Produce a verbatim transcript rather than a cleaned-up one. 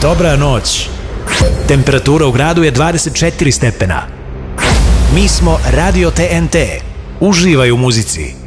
Dobra noć. Temperatura u gradu je dvadeset četiri stepena. Mi smo Radio T N T. Uživaj u muzici.